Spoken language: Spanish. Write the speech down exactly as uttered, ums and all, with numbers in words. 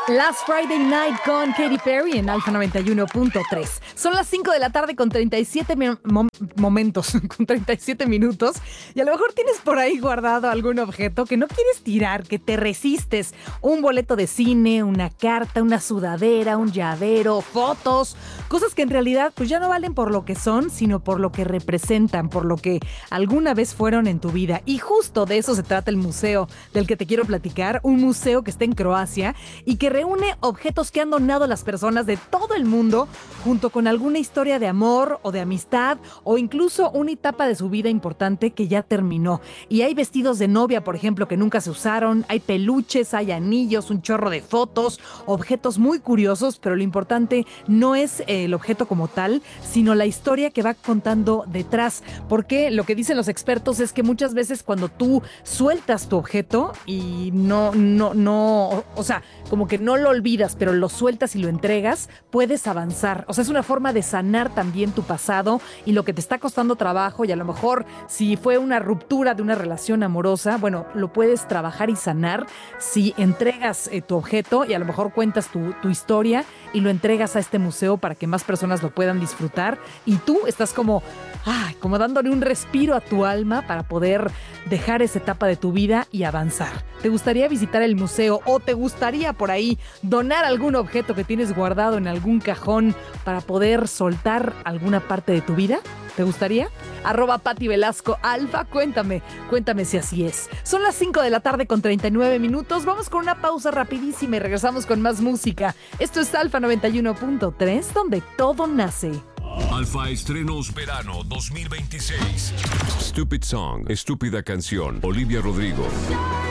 Last Friday Night con Katy Perry en Alfa noventa y uno punto tres. Son las cinco de la tarde con treinta y siete mi- mom- momentos, con treinta y siete minutos. Y a lo mejor tienes por ahí guardado algún objeto que no quieres tirar, que te resistes. Un boleto de cine, una carta, una sudadera, un llavero, fotos. Cosas que en realidad pues ya no valen por lo que son, sino por lo que representan, por lo que alguna vez fueron en tu vida. Y justo de eso se trata el museo del que te quiero platicar. Un museo que está en Croacia y que reúne objetos que han donado las personas de todo el mundo, junto con alguna historia de amor o de amistad, o incluso una etapa de su vida importante que ya terminó. Y hay vestidos de novia, por ejemplo, que nunca se usaron, hay peluches, hay anillos, un chorro de fotos, objetos muy curiosos, pero lo importante no es el objeto como tal, sino la historia que va contando detrás. Porque lo que dicen los expertos es que muchas veces cuando tú sueltas tu objeto y no, no, no, o, o sea, como que no lo olvidas, pero lo sueltas y lo entregas, puedes avanzar. O sea, es una forma de sanar también tu pasado y lo que te está costando trabajo, y a lo mejor si fue una ruptura de una relación amorosa, bueno, lo puedes trabajar y sanar si entregas eh, tu objeto y a lo mejor cuentas tu, tu historia y lo entregas a este museo para que más personas lo puedan disfrutar, y tú estás como, ay, como dándole un respiro a tu alma para poder dejar esa etapa de tu vida y avanzar. ¿Te gustaría visitar el museo o te gustaría por ahí donar algún objeto que tienes guardado en algún cajón para poder soltar alguna parte de tu vida? ¿Te gustaría? Arroba Pati Velasco Alfa, cuéntame, cuéntame si así es. Son las cinco de la tarde con treinta y nueve minutos, vamos con una pausa rapidísima y regresamos con más música. Esto es Alfa noventa y uno punto tres, donde todo nace. Alfa Estrenos Verano dos mil veintiséis. Stupid Song, Estúpida Canción, Olivia Rodrigo.